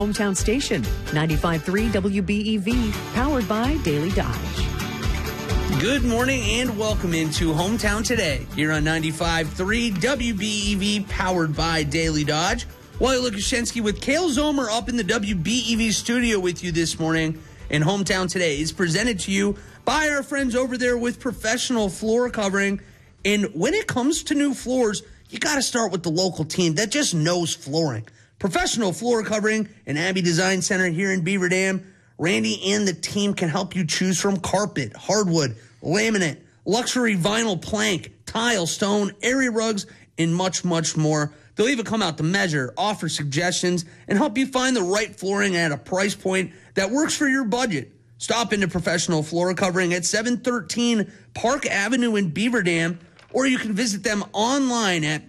Hometown Station, 95.3 WBEV, powered by Daily Dodge. Good morning and welcome into Hometown Today here on 95.3 WBEV, powered by Daily Dodge. Wally Lukashenski with Kale Zomer up in the WBEV studio with you this morning. And Hometown Today is presented to you by our friends over there with Professional Floor Covering. And when it comes to new floors, you got to start with the local team that just knows flooring. Professional Floor Covering and Abbey Design Center here in Beaver Dam. Randy and the team can help you choose from carpet, hardwood, laminate, luxury vinyl plank, tile, stone, area rugs, and much, much more. They'll even come out to measure, offer suggestions, and help you find the right flooring at a price point that works for your budget. Stop into Professional Floor Covering at 713 Park Avenue in Beaver Dam, or you can visit them online at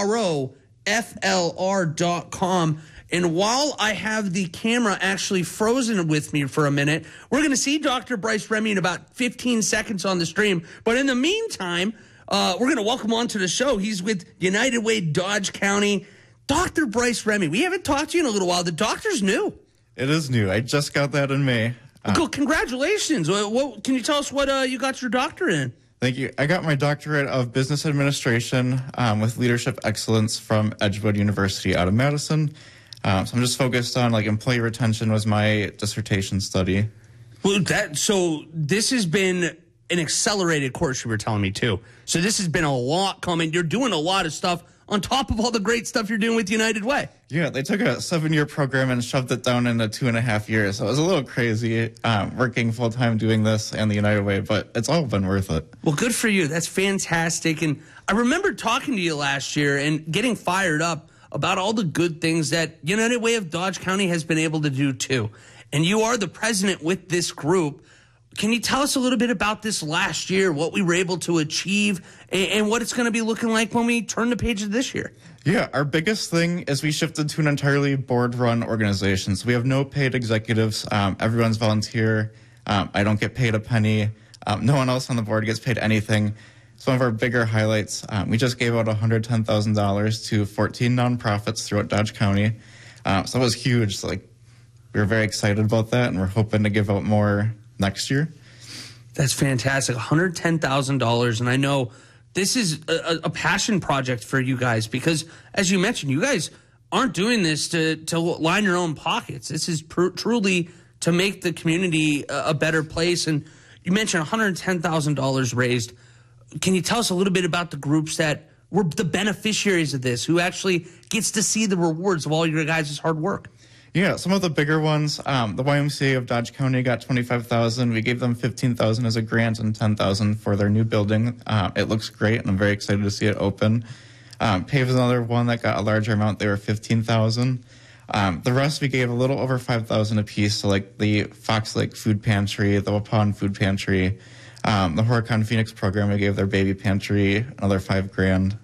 PROFLR.com. And while I have the camera actually frozen with me for a minute, we're going to see Dr. Bryce Remy in about 15 seconds on the stream. But in the meantime, we're going to welcome on to the show. He's with United Way Dodge County. Dr. Bryce Remy, we haven't talked to you in a little while. The doctor's new. It is new. I just got that in May. Cool. Congratulations. Can you tell us what you got your doctorate in? Thank you. I got my doctorate of business administration with leadership excellence from Edgewood University out of Madison. So I'm just focused on employee retention was my dissertation study. Well, so this has been an accelerated course you were telling me too. So this has been a lot coming. You're doing a lot of stuff on top of all the great stuff you're doing with United Way. Yeah, they took a 7-year program and shoved it down into 2.5 years. So it was a little crazy working full-time doing this and the United Way, but it's all been worth it. Well, good for you. That's fantastic. And I remember talking to you last year and getting fired up about all the good things that United Way of Dodge County has been able to do too. And you are the president with this group. Can you tell us a little bit about this last year, what we were able to achieve, and what it's going to be looking like when we turn the page of this year? Yeah, our biggest thing is we shifted to an entirely board-run organization. So we have no paid executives. Everyone's volunteer. I don't get paid a penny. No one else on the board gets paid anything. Some of our bigger highlights, we just gave out $110,000 to 14 nonprofits throughout Dodge County. So it was huge. So, we were very excited about that, and we're hoping to give out more next year. That's fantastic. $110,000. And I know this is a passion project for you guys because, as you mentioned, you guys aren't doing this to line your own pockets. This is truly to make the community a better place. And you mentioned $110,000 raised. Can you tell us a little bit about the groups that were the beneficiaries of this, who actually gets to see the rewards of all your guys' hard work? Yeah, some of the bigger ones, the YMCA of Dodge County got $25,000. We gave them $15,000 as a grant and $10,000 for their new building. It looks great, and I'm very excited to see it open. PAVE is another one that got a larger amount. They were $15,000. The rest we gave a little over $5,000 apiece. So the Fox Lake Food Pantry, the Waupun Food Pantry, the Horicon Phoenix program, we gave their baby pantry another $5,000.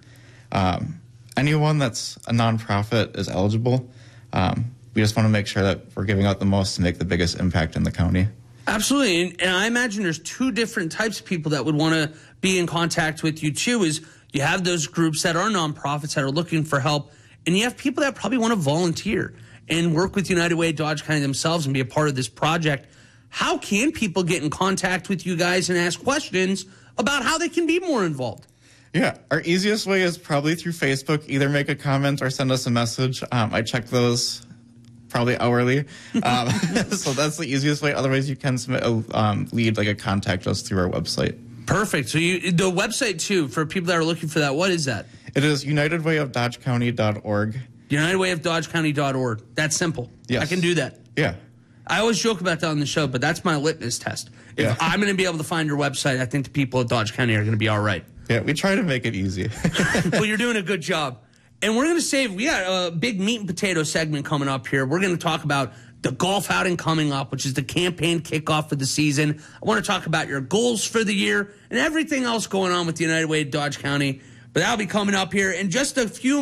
Anyone that's a nonprofit is eligible. We just want to make sure that we're giving out the most to make the biggest impact in the county. Absolutely. And I imagine there's two different types of people that would want to be in contact with you, too, is you have those groups that are nonprofits that are looking for help, and you have people that probably want to volunteer and work with United Way Dodge County themselves and be a part of this project. How can people get in contact with you guys and ask questions about how they can be more involved? Yeah, our easiest way is probably through Facebook. Either make a comment or send us a message. I check those probably hourly. So that's the easiest way. Otherwise, you can submit a lead, a contact us through our website. Perfect. So the website, too, for people that are looking for that, what is that? It is unitedwayofdodgecounty.org. Unitedwayofdodgecounty.org. That's simple. Yes. I can do that. Yeah. I always joke about that on the show, but that's my litmus test. If I'm going to be able to find your website, I think the people at Dodge County are going to be all right. Yeah, we try to make it easy. Well, you're doing a good job. And we're going to we got a big meat and potato segment coming up here. We're going to talk about the golf outing coming up, which is the campaign kickoff for the season. I want to talk about your goals for the year and everything else going on with the United Way Dodge County. But that'll be coming up here in just a few